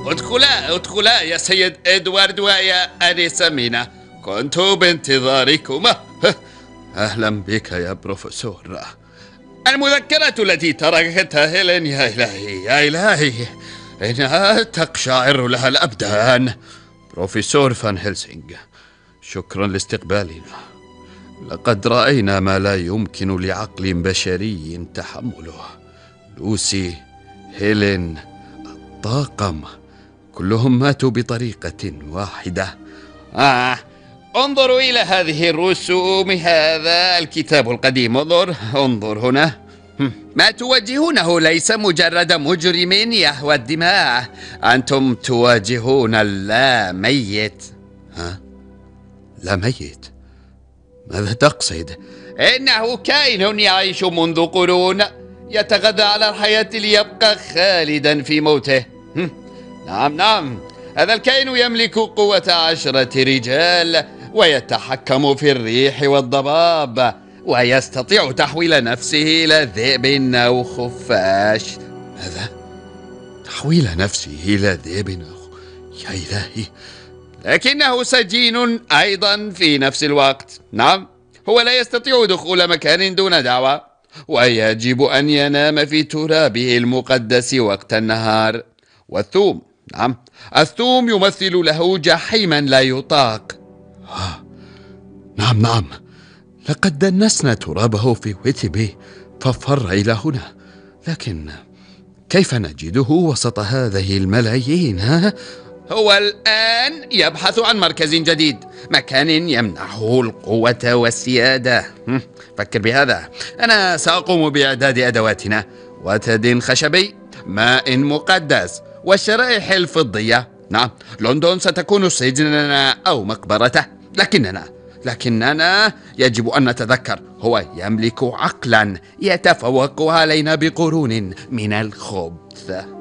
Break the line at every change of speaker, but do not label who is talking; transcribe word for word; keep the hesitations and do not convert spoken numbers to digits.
ادخلا ادخلا يا سيد إدوارد ويا أنسة مينا، كنت بانتظاركما. أهلا بك يا بروفيسور. المذكرة التي تركتها هيلين، يا إلهي يا إلهي، إنها تقشعر لها الأبدان. بروفيسور فان هيلسينغ، شكرا لاستقبالنا. لقد رأينا ما لا يمكن لعقل بشري تحمله. لوسي، هيلين، الطاقم، كلهم ماتوا بطريقة واحدة. آه انظروا إلى هذه الرسوم، هذا الكتاب القديم، انظر انظر هنا. ما توجهونه ليس مجرد مجرم يهوى الدماء، أنتم تواجهون اللا ميت. ها؟ لا ميت؟ ماذا تقصد؟ إنه كائن يعيش منذ قرون، يتغذى على الحياة ليبقى خالدا في موته. نعم نعم، هذا الكائن يملك قوة عشرة رجال، ويتحكم في الريح والضباب، ويستطيع تحويل نفسه إلى ذئب أو خفاش. ماذا؟ تحويل نفسه إلى ذئب أو... يا إلهي! لكنه سجين أيضا في نفس الوقت. نعم، هو لا يستطيع دخول مكان دون دعوة، ويجب أن ينام في ترابه المقدس وقت النهار. والثوم، نعم، الثوم يمثل له جحيما لا يطاق. آه. نعم نعم، لقد دنسنا ترابه في ويتبي ففر إلى هنا، لكن كيف نجده وسط هذه الملايين؟ ها؟ هو الآن يبحث عن مركز جديد، مكان يمنحه القوة والسيادة. فكر بهذا، أنا سأقوم بإعداد أدواتنا: وتد خشبي، ماء مقدس، والشرائح الفضية. نعم، لندن ستكون سجننا أو مقبرته، لكننا لكننا يجب أن نتذكر، هو يملك عقلا يتفوق علينا بقرون من الخبث.